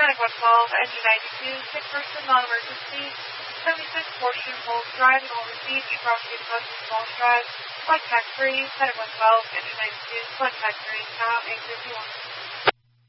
Medic 112, engine 92, sick person, non-emergency, 76 Fortune Falls Drive, and all received, property to Hudson Falls Drive, select tax 3, Medic 112, engine 92, select tax 3, now 851.